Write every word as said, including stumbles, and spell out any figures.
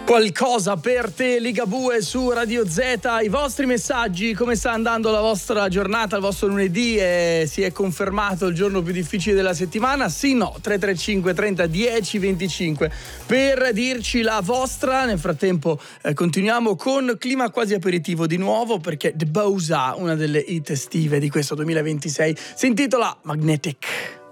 Qualcosa per te, Ligabue su Radio Z. I vostri messaggi, come sta andando la vostra giornata, il vostro lunedì? Eh, si è confermato il giorno più difficile della settimana? Sì, no, tre tre cinque trenta dieci venticinque per dirci la vostra. Nel frattempo eh, continuiamo con clima quasi aperitivo di nuovo, perché The Bowser, una delle hit estive di questo duemilaventisei, si intitola Magnetic.